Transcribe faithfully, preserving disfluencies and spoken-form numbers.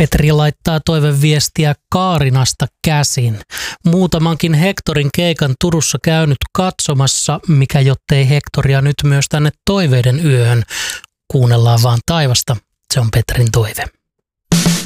Petri laittaa toiveviestiä Kaarinasta käsin. Muutamankin Hectorin keikan Turussa käynyt katsomassa, mikä jottei Hectoria nyt myös tänne toiveiden yöhön. Kuunnellaan vaan taivasta, se on Petrin toive.